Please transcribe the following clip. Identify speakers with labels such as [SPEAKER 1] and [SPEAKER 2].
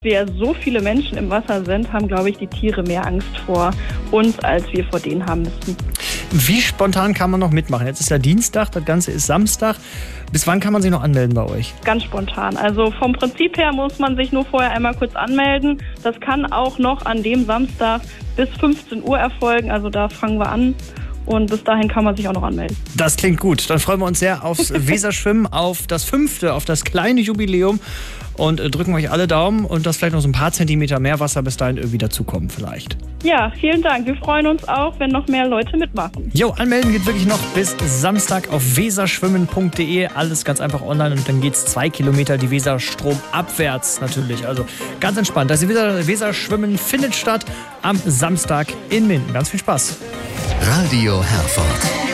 [SPEAKER 1] Wir so viele Menschen im Wasser sind, haben, glaube ich, die Tiere mehr Angst vor uns, als wir vor denen haben müssten.
[SPEAKER 2] Wie spontan kann man noch mitmachen? Jetzt ist ja Dienstag, das Ganze ist Samstag. Bis wann kann man sich noch anmelden bei euch?
[SPEAKER 1] Ganz spontan. Also vom Prinzip her muss man sich nur vorher einmal kurz anmelden. Das kann auch noch an dem Samstag bis 15 Uhr erfolgen. Also da fangen wir an. Und bis dahin kann man sich auch noch anmelden.
[SPEAKER 2] Das klingt gut. Dann freuen wir uns sehr aufs Weserschwimmen, auf das 5., auf das kleine Jubiläum. Und drücken euch alle Daumen und dass vielleicht noch so ein paar Zentimeter mehr Wasser bis dahin irgendwie dazukommen vielleicht.
[SPEAKER 1] Ja, vielen Dank. Wir freuen uns auch, wenn noch mehr Leute mitmachen.
[SPEAKER 2] Jo, anmelden geht wirklich noch bis Samstag auf weserschwimmen.de. Alles ganz einfach online und dann geht's 2 Kilometer die Weser stromabwärts natürlich. Also ganz entspannt. Das Weserschwimmen findet statt am Samstag in Minden. Ganz viel Spaß.
[SPEAKER 3] Radio Herford.